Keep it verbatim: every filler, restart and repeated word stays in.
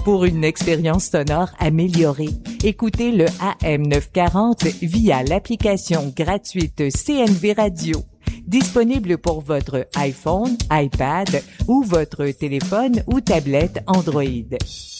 Pour une expérience sonore améliorée, écoutez le A M neuf cent quarante via l'application gratuite C N V Radio. Disponible pour votre iPhone, iPad ou votre téléphone ou tablette Android.